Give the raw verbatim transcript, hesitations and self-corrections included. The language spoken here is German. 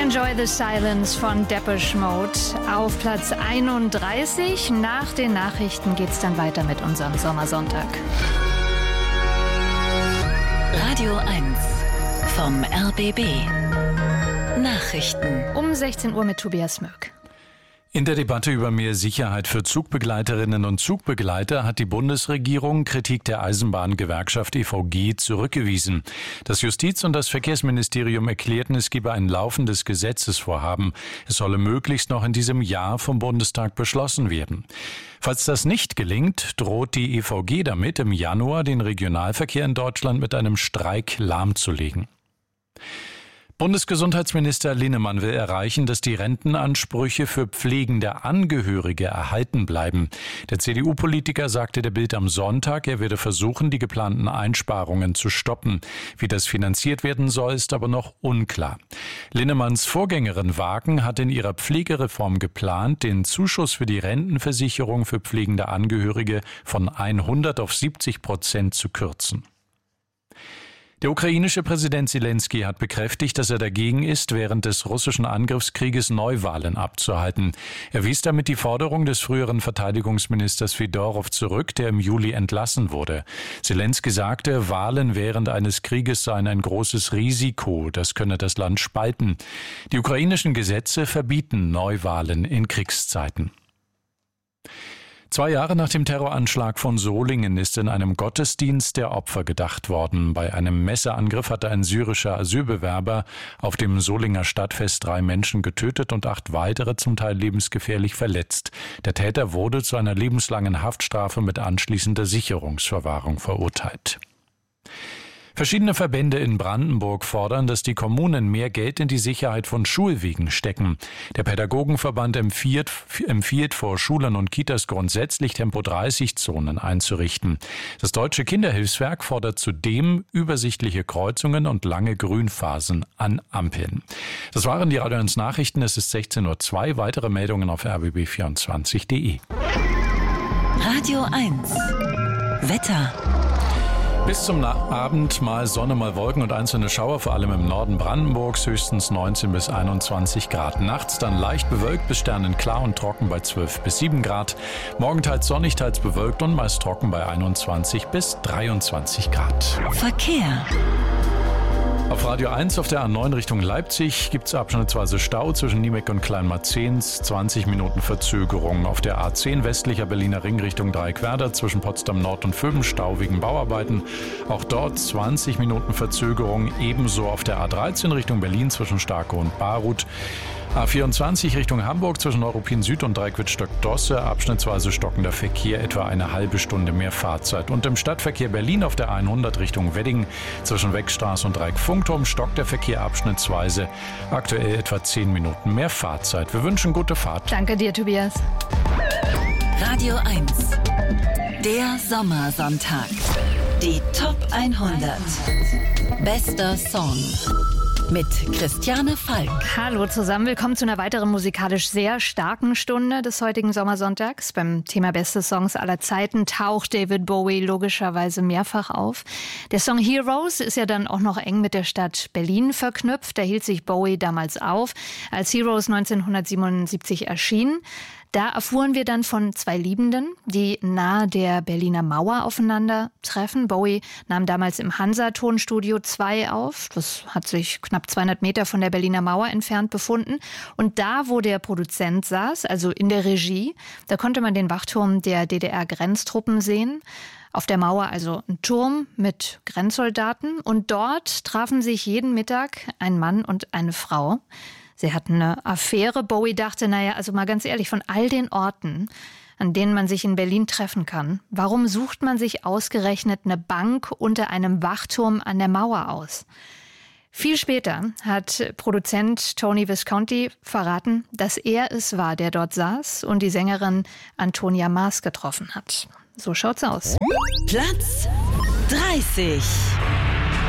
Enjoy the Silence von Depeche Mode auf Platz einunddreißig. Nach den Nachrichten geht's dann weiter mit unserem Sommersonntag. Radio eins vom R B B. Nachrichten. Um sechzehn Uhr mit Tobias Mürk. In der Debatte über mehr Sicherheit für Zugbegleiterinnen und Zugbegleiter hat die Bundesregierung Kritik der Eisenbahngewerkschaft E V G zurückgewiesen. Das Justiz- und das Verkehrsministerium erklärten, es gebe ein laufendes Gesetzesvorhaben. Es solle möglichst noch in diesem Jahr vom Bundestag beschlossen werden. Falls das nicht gelingt, droht die E V G damit, im Januar den Regionalverkehr in Deutschland mit einem Streik lahmzulegen. Bundesgesundheitsminister Linnemann will erreichen, dass die Rentenansprüche für pflegende Angehörige erhalten bleiben. Der C D U-Politiker sagte der Bild am Sonntag, er werde versuchen, die geplanten Einsparungen zu stoppen. Wie das finanziert werden soll, ist aber noch unklar. Linnemanns Vorgängerin Wagen hat in ihrer Pflegereform geplant, den Zuschuss für die Rentenversicherung für pflegende Angehörige von hundert auf siebzig Prozent zu kürzen. Der ukrainische Präsident Zelensky hat bekräftigt, dass er dagegen ist, während des russischen Angriffskrieges Neuwahlen abzuhalten. Er wies damit die Forderung des früheren Verteidigungsministers Fedorow zurück, der im Juli entlassen wurde. Zelensky sagte, Wahlen während eines Krieges seien ein großes Risiko, das könne das Land spalten. Die ukrainischen Gesetze verbieten Neuwahlen in Kriegszeiten. Zwei Jahre nach dem Terroranschlag von Solingen ist in einem Gottesdienst der Opfer gedacht worden. Bei einem Messerangriff hatte ein syrischer Asylbewerber auf dem Solinger Stadtfest drei Menschen getötet und acht weitere zum Teil lebensgefährlich verletzt. Der Täter wurde zu einer lebenslangen Haftstrafe mit anschließender Sicherungsverwahrung verurteilt. Verschiedene Verbände in Brandenburg fordern, dass die Kommunen mehr Geld in die Sicherheit von Schulwegen stecken. Der Pädagogenverband empfiehlt, empfiehlt vor Schulen und Kitas grundsätzlich Tempo dreißig Zonen einzurichten. Das Deutsche Kinderhilfswerk fordert zudem übersichtliche Kreuzungen und lange Grünphasen an Ampeln. Das waren die Radio eins Nachrichten. Es ist sechzehn Uhr zwei. Weitere Meldungen auf r b b vierundzwanzig punkt de. Radio eins. Wetter. Bis zum Abend mal Sonne, mal Wolken und einzelne Schauer, vor allem im Norden Brandenburgs, höchstens neunzehn bis einundzwanzig Grad. Nachts dann leicht bewölkt bis sternenklar und trocken bei zwölf bis sieben Grad. Morgen teils sonnig, teils bewölkt und meist trocken bei einundzwanzig bis dreiundzwanzig Grad. Verkehr. Auf Radio eins auf der A neun Richtung Leipzig gibt es abschnittsweise Stau zwischen Niemek und Kleinmarzehns, zwanzig Minuten Verzögerung. Auf der A zehn westlicher Berliner Ring Richtung Dreieckwerder zwischen Potsdam Nord und Vöben Stau wegen Bauarbeiten. Auch dort zwanzig Minuten Verzögerung, ebenso auf der A dreizehn Richtung Berlin zwischen Starke und Baruth. A vierundzwanzig Richtung Hamburg zwischen Neuruppin Süd und Dreiquitzstock-Dosse, abschnittsweise stockender Verkehr, etwa eine halbe Stunde mehr Fahrzeit. Und im Stadtverkehr Berlin auf der hundert Richtung Wedding zwischen Weckstraße und Dreieck-Funkturm stockt der Verkehr abschnittsweise, aktuell etwa zehn Minuten mehr Fahrzeit. Wir wünschen gute Fahrt. Danke dir, Tobias. Radio eins. Der Sommersonntag. Die Top hundert. Bester Song. Mit Christiane Falk. Hallo zusammen, willkommen zu einer weiteren musikalisch sehr starken Stunde des heutigen Sommersonntags. Beim Thema Beste Songs aller Zeiten taucht David Bowie logischerweise mehrfach auf. Der Song Heroes ist ja dann auch noch eng mit der Stadt Berlin verknüpft. Da hielt sich Bowie damals auf, als Heroes neunzehnhundertsiebenundsiebzig erschien. Da erfuhren wir dann von zwei Liebenden, die nahe der Berliner Mauer aufeinandertreffen. Bowie nahm damals im Hansa-Tonstudio zwei auf. Das hat sich knapp zweihundert Meter von der Berliner Mauer entfernt befunden. Und da, wo der Produzent saß, also in der Regie, da konnte man den Wachturm der D D R-Grenztruppen sehen. Auf der Mauer also ein Turm mit Grenzsoldaten. Und dort trafen sich jeden Mittag ein Mann und eine Frau. Sie hatten eine Affäre. Bowie dachte, naja, also mal ganz ehrlich, von all den Orten, an denen man sich in Berlin treffen kann, warum sucht man sich ausgerechnet eine Bank unter einem Wachturm an der Mauer aus? Viel später hat Produzent Tony Visconti verraten, dass er es war, der dort saß und die Sängerin Antonia Maas getroffen hat. So schaut's aus. Platz dreißig.